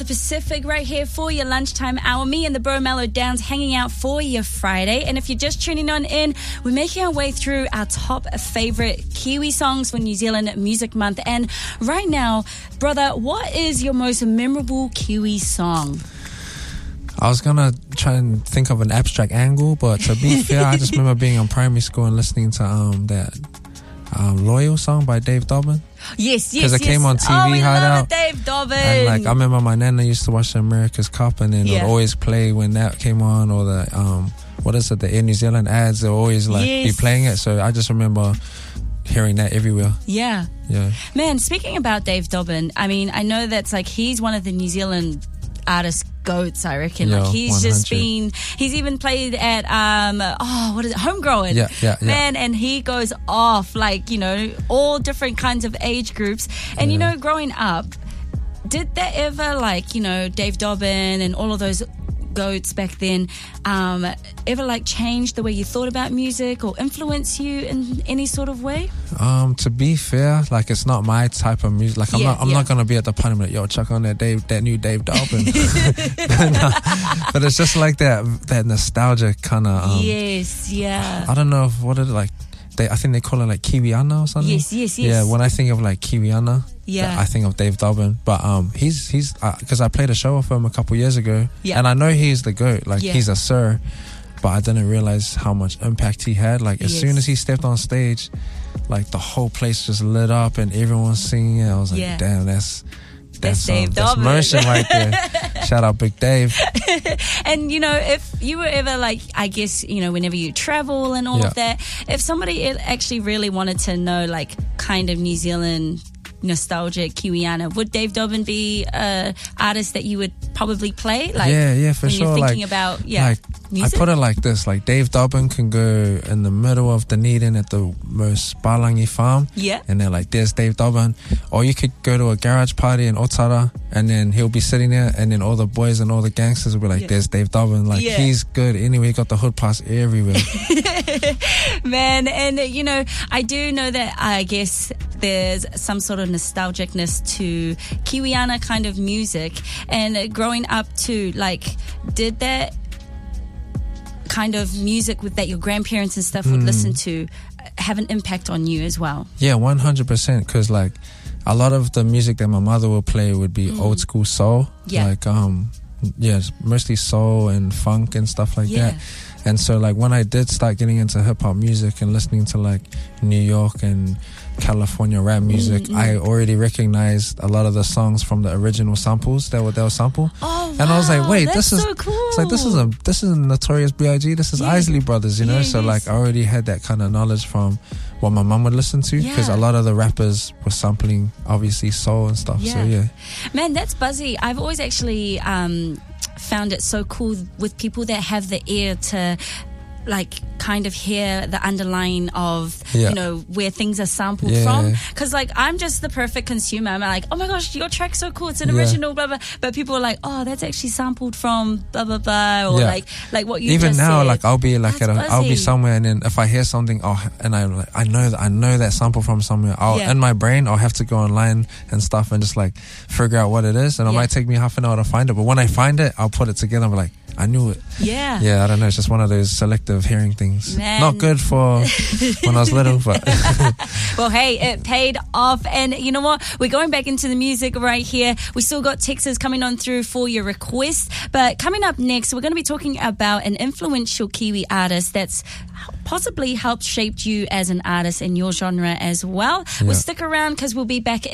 Pacific right here for your lunchtime hour. Me and the Bro Mellow Downs hanging out for your Friday. And if you're just tuning on in, we're making our way through our top favorite Kiwi songs for New Zealand Music Month. And right now, brother, what is your most memorable Kiwi song? I was going to try and think of an abstract angle, but to be fair, I just remember being in primary school and listening to that Loyal song by Dave Dobbin. Yes. Because it came on TV, oh, we Hideout. love it, Dave Dobbin. And like, I remember my nana used to watch the America's Cup, and then it would always play when that came on, or the the Air New Zealand ads, they'll always be playing it. So I just remember hearing that everywhere. Yeah. Man, speaking about Dave Dobbin, I mean, I know that's like, he's one of the New Zealand artist goats, I reckon. Yo, like, he's 100. just been, he's even played at Homegrown. Yeah. Man, and he goes off, like, you know, all different kinds of age groups. And you know, growing up, did that ever, like, you know, Dave Dobbin and all of those goats back then, ever like change the way you thought about music or influence you in any sort of way? To be fair, like, it's not my type of music. Like, I'm not gonna be at the party like, yo, chuck on that new Dave Dobbin. But it's just like that nostalgia kind of. I don't know I think they call it like Kiwiana or something. Yes. Yeah, when I think of like Kiwiana, I think of Dave Dobbin. But he's because I played a show with him a couple years ago, and I know he's the GOAT. Like, he's a sir, but I didn't realize how much impact he had. Like, as soon as he stepped on stage, like, the whole place just lit up and everyone's singing it. I was like, damn, that's Dave Dobbin. That's motion right there. Shout out Big Dave. And, you know, if you were ever like, I guess, you know, whenever you travel and all of that, if somebody actually really wanted to know, like, kind of New Zealand nostalgic Kiwiana, would Dave Dobbin be an artist that you would probably play? Like, for when sure. You're thinking about music? I put it like this: like, Dave Dobbin can go in the middle of Dunedin at the most Palangi farm, and they're like, there's Dave Dobbin. Or you could go to a garage party in Otara, and then he'll be sitting there, and then all the boys and all the gangsters will be like, there's Dave Dobbin. Like, he's good anyway. He got the hood pass everywhere. Man, and you know, I do know that I guess there's some sort of nostalgicness to Kiwiana kind of music, and growing up too, like, did that kind of music that your grandparents and stuff would listen to have an impact on you as well? Yeah, 100%, because like, a lot of the music that my mother will play would be old school soul, like mostly soul and funk and stuff like that. And so, like, when I did start getting into hip-hop music and listening to, like, New York and California rap music, I already recognized a lot of the songs from the original samples that were sampled. Oh, wow. And I was like, wait, this is so cool. It's like, this is Notorious B.I.G., this is Isley Brothers, you know? So, like, I already had that kind of knowledge from what my mum would listen to, because a lot of the rappers were sampling, obviously, soul and stuff. So, Man, that's buzzy. I've always actually found it so cool with people that have the ear to, like, kind of hear the underlying of, you know, where things are sampled from. Because, like, I'm just the perfect consumer. I'm like, oh my gosh, your track's so cool, it's an original, blah, blah. But people are like, oh, that's actually sampled from blah, blah, blah. Or like what you even just now, said. like, I'll be like, I'll be somewhere, and then if I hear something, and I'm like, I know that sample from somewhere, in my brain, I'll have to go online and stuff and just, like, figure out what it is. And it might take me half an hour to find it, but when I find it, I'll put it together and be like, I knew it. I don't know, it's just one of those selective hearing things. Man. Not good for when I was little, but well, hey, it paid off. And you know what, we're going back into the music right here. We still got texts coming on through for your requests, but coming up next, we're going to be talking about an influential Kiwi artist that's possibly helped shape you as an artist in your genre as well. We'll stick around, because we'll be back